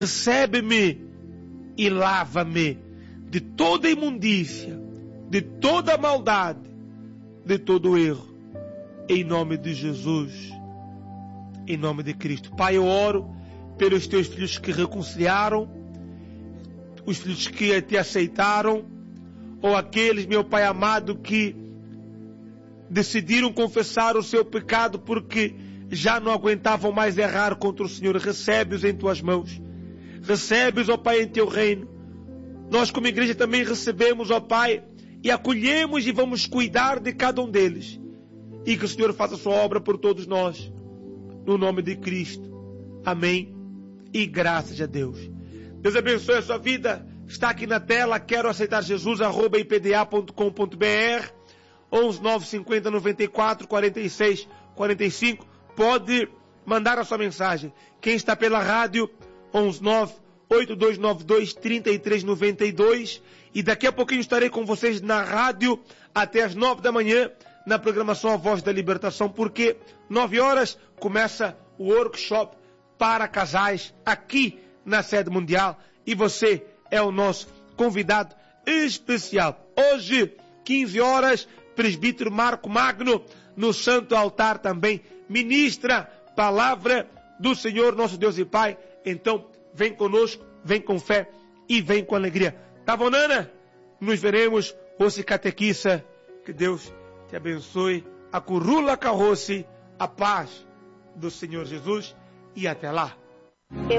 recebe-me e lava-me de toda imundícia, de toda maldade, de todo erro. Em nome de Jesus, em nome de Cristo. Pai, eu oro pelos teus filhos que reconciliaram, os filhos que te aceitaram, ou aqueles, meu Pai amado, que decidiram confessar o seu pecado porque já não aguentavam mais errar contra o Senhor. Recebe-os em tuas mãos. Recebe-os, ó Pai, em teu reino. Nós como igreja também recebemos, ó Pai, e acolhemos e vamos cuidar de cada um deles. E que o Senhor faça a sua obra por todos nós. No nome de Cristo. Amém. E graças a Deus. Deus abençoe a sua vida. Está aqui na tela. Quero aceitar Jesus, @ipda.com.br, 11 950 94 46 45. Pode mandar a sua mensagem. Quem está pela rádio, 11 9 8292 3392. E daqui a pouquinho estarei com vocês na rádio até as 9 da manhã, na programação A Voz da Libertação, porque 9 horas começa o workshop para casais aqui na sede mundial e você é o nosso convidado especial. Hoje, 15 horas, presbítero Marco Magno, no Santo Altar também, ministra palavra do Senhor, nosso Deus e Pai. Então, vem conosco, vem com fé e vem com alegria. Tavonana, nos veremos, Rossi Catequissa, que Deus te abençoe, a curula carroce, a paz do Senhor Jesus e até lá.